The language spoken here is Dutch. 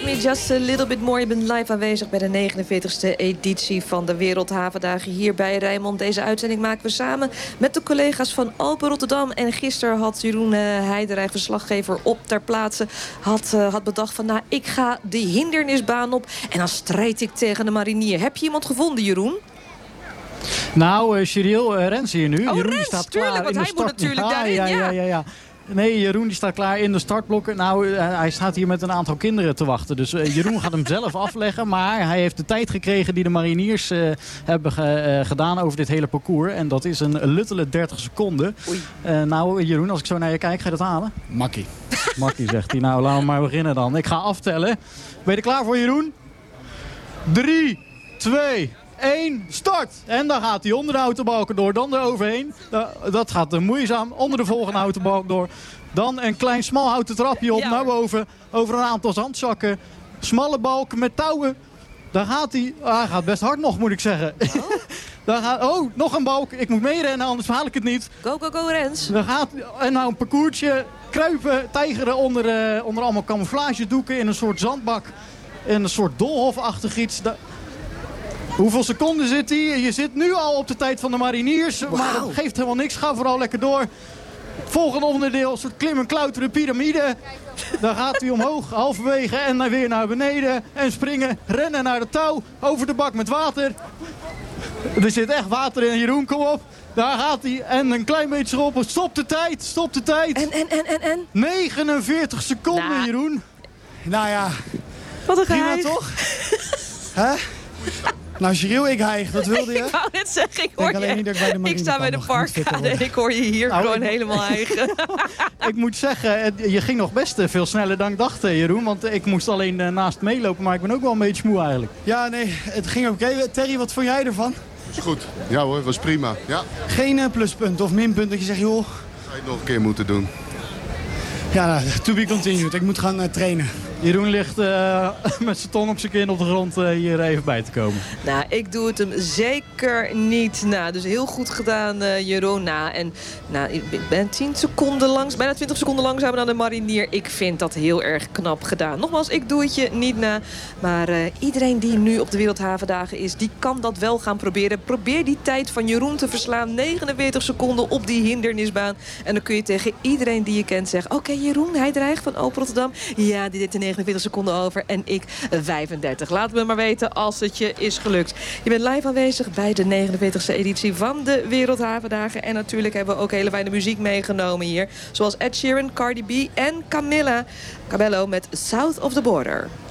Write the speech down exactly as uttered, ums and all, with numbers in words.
Me Just a Little Bit More. Je bent live aanwezig bij de negenenveertigste editie van de Wereldhavendagen hier bij Rijnmond. Deze uitzending maken we samen met de collega's van Open Rotterdam. En gisteren had Jeroen uh, Heiderijk, verslaggever op ter plaatse, had, uh, had bedacht van, nou, ik ga de hindernisbaan op en dan strijd ik tegen de marinier. Heb je iemand gevonden, Jeroen? Nou, uh, Cheryl, uh, Rens hier nu. Oh, Jeroen Rens, staat tuurlijk, klaar want in hij de start... moet natuurlijk ja, daarin, ja, ja. ja, ja, ja. Nee, Jeroen die staat klaar in de startblokken. Nou, uh, hij staat hier met een aantal kinderen te wachten. Dus uh, Jeroen gaat hem zelf afleggen. Maar hij heeft de tijd gekregen die de mariniers uh, hebben ge, uh, gedaan over dit hele parcours. En dat is een luttele dertig seconden. Uh, nou, Jeroen, als ik zo naar je kijk, ga je dat halen? Makkie. Makkie, zegt hij. Nou, laten we maar beginnen dan. Ik ga aftellen. Ben je er klaar voor, Jeroen? Drie, twee... één, start! En dan gaat hij onder de autobalken door, dan eroverheen. Dat gaat moeizaam, onder de volgende autobalk door. Dan een klein smal houten trapje op ja. naar boven. Over een aantal zandzakken. Smalle balken met touwen. Daar gaat hij. Ah, hij gaat best hard nog, moet ik zeggen. Oh, daar gaat, oh nog een balk. Ik moet meerennen, anders haal ik het niet. Go, go, go, Rens. Dan gaat, en nou een parcoursje. Kruipen, tijgeren onder, uh, onder allemaal camouflagedoeken in een soort zandbak. In een soort doolhofachtig iets. Da Hoeveel seconden zit hij? Je zit nu al op de tijd van de mariniers. Wow. Maar dat geeft helemaal niks. Ga vooral lekker door. Volgende onderdeel, een soort klimmen, klauteren, piramide. Daar gaat hij omhoog, halverwege en dan weer naar beneden. En springen, rennen naar de touw, over de bak met water. Er zit echt water in, Jeroen, kom op. Daar gaat hij en een klein beetje erop. Stop de tijd, stop de tijd. En, en, en, en, en? negenenveertig seconden, nou, Jeroen. Nou ja. Wat een prima geheim. Toch? Hè? Nou, Cheryl, ik hijg. Dat wilde je? Ik wou net zeggen, ik hoor ik je. Niet dat ik, bij de ik sta bij de parkkade en ik hoor je hier nou, gewoon ik, helemaal hijgen. Ik moet zeggen, je ging nog best veel sneller dan ik dacht, Jeroen. Want ik moest alleen naast meelopen, maar ik ben ook wel een beetje moe eigenlijk. Ja, nee, het ging oké. Okay. Terry, wat vond jij ervan? Is goed. Ja hoor, was prima. Ja. Geen uh, pluspunt of minpunt dat je zegt, joh... Ga je het nog een keer moeten doen. Ja, nou, to be continued. Ik moet gaan uh, trainen. Jeroen ligt uh, met zijn tong op zijn kin op de grond uh, hier even bij te komen. Nou, ik doe het hem zeker niet na. Dus heel goed gedaan, uh, Jeroen. Nou, en nou, ik ben tien seconden langs, bijna twintig seconden langzamer dan de marinier. Ik vind dat heel erg knap gedaan. Nogmaals, ik doe het je niet na. Maar uh, iedereen die nu op de Wereldhavendagen is, die kan dat wel gaan proberen. Probeer die tijd van Jeroen te verslaan. negenenveertig seconden op die hindernisbaan. En dan kun je tegen iedereen die je kent zeggen... Oké, okay, Jeroen, hij dreigt van Open Rotterdam. Ja, die deed de negenenveertig seconden over en ik vijfendertig. Laat me maar weten als het je is gelukt. Je bent live aanwezig bij de negenenveertigste editie van de Wereldhavendagen. En natuurlijk hebben we ook hele fijne muziek meegenomen hier. Zoals Ed Sheeran, Cardi B en Camilla Cabello met South of the Border.